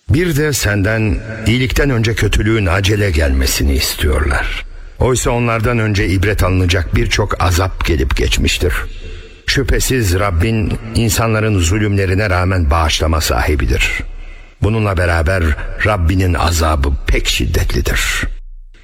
Bir de senden iyilikten önce kötülüğün acele gelmesini istiyorlar. Oysa onlardan önce ibret alınacak birçok azap gelip geçmiştir. Şüphesiz Rabbin insanların zulümlerine rağmen bağışlama sahibidir. Bununla beraber Rabbinin azabı pek şiddetlidir.